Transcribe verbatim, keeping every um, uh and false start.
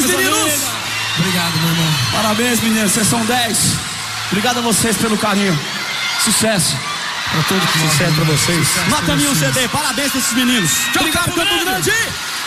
Parabéns, meninos! Obrigado, meu irmão. Parabéns, meninos, vocês são dez. Obrigado a vocês pelo carinho. Sucesso. Pra todos que Sucesso pra vocês. Sucesso Mata-me um C D, parabéns pra esses menios. Obrigado, Campo Grande!